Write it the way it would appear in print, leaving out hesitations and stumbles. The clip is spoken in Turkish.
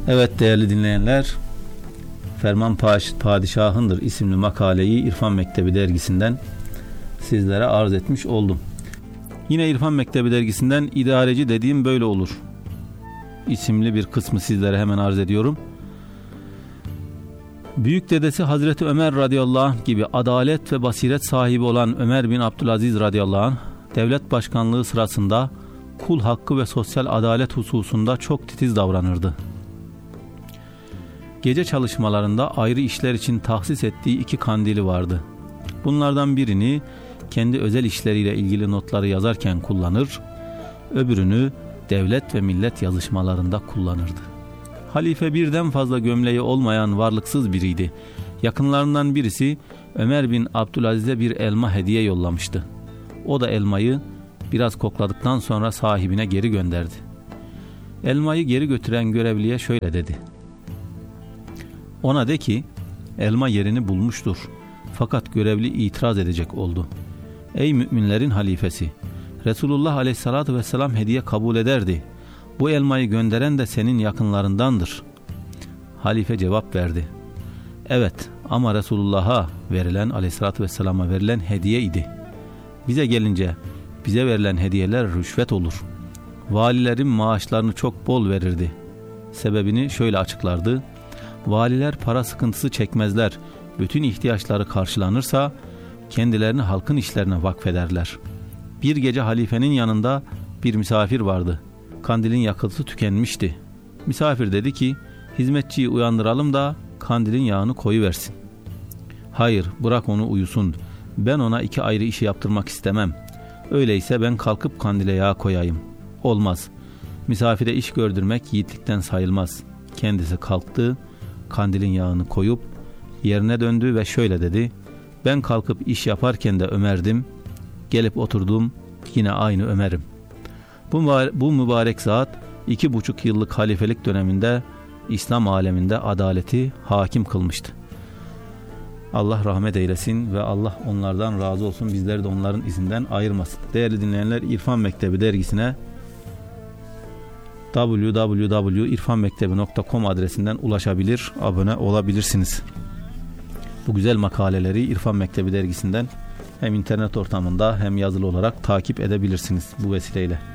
Evet değerli dinleyenler, Ferman Padişahındır isimli makaleyi İrfan Mektebi dergisinden sizlere arz etmiş oldum. Yine İrfan Mektebi dergisinden idareci dediğim böyle olur isimli bir kısmı sizlere hemen arz ediyorum. Büyük dedesi Hazreti Ömer radıyallahu anh gibi adalet ve basiret sahibi olan Ömer bin Abdülaziz radıyallahu anh, devlet başkanlığı sırasında kul hakkı ve sosyal adalet hususunda çok titiz davranırdı. Gece çalışmalarında ayrı işler için tahsis ettiği 2 kandili vardı. Bunlardan birini kendi özel işleriyle ilgili notları yazarken kullanır, öbürünü devlet ve millet yazışmalarında kullanırdı. Halife birden fazla gömleği olmayan varlıksız biriydi. Yakınlarından birisi Ömer bin Abdülaziz'e bir elma hediye yollamıştı. O da elmayı biraz kokladıktan sonra sahibine geri gönderdi. Elmayı geri götüren görevliye şöyle dedi: "Ona de ki elma yerini bulmuştur. Fakat görevli itiraz edecek oldu. Ey müminlerin halifesi, Resulullah aleyhissalatü vesselam hediye kabul ederdi. Bu elmayı gönderen de senin yakınlarındandır." Halife cevap verdi: "Evet, ama Resulullah'a verilen, aleyhissalatü vesselama verilen hediye idi. Bize gelince bize verilen hediyeler rüşvet olur. Valilerin maaşlarını çok bol verirdi. Sebebini şöyle açıklardı: valiler para sıkıntısı çekmezler. Bütün ihtiyaçları karşılanırsa kendilerini halkın işlerine vakfederler. Bir gece halifenin yanında bir misafir vardı. Kandilin yakıtı tükenmişti. Misafir dedi ki, hizmetçiyi uyandıralım da kandilin yağını koyuversin. Hayır, bırak onu uyusun. Ben ona 2 ayrı işi yaptırmak istemem. Öyleyse ben kalkıp kandile yağ koyayım. Olmaz. Misafire iş gördürmek yiğitlikten sayılmaz. Kendisi kalktı, kandilin yağını koyup yerine döndü ve şöyle dedi: ben kalkıp iş yaparken de Ömer'dim. Gelip oturdum, yine aynı Ömer'im. Bu mübarek zat 2,5 yıllık halifelik döneminde İslam aleminde adaleti hakim kılmıştı. Allah rahmet eylesin ve Allah onlardan razı olsun. Bizleri de onların izinden ayırmasın. Değerli dinleyenler, İrfan Mektebi dergisine www.irfanmektebi.com adresinden ulaşabilir, abone olabilirsiniz. Bu güzel makaleleri İrfan Mektebi dergisinden hem internet ortamında hem yazılı olarak takip edebilirsiniz bu vesileyle.